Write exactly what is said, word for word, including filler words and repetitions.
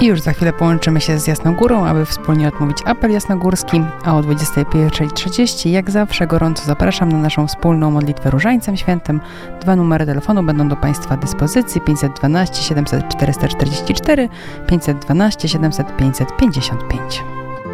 I już za chwilę połączymy się z Jasną Górą, aby wspólnie odmówić apel jasnogórski, a o dwudziestej pierwszej trzydzieści jak zawsze gorąco zapraszam na naszą wspólną modlitwę Różańcem Świętym. Dwa numery telefonu będą do Państwa dyspozycji: pięćset dwanaście siedemset czterysta czterdzieści cztery, pięćset dwanaście siedemset pięćset pięćdziesiąt pięć.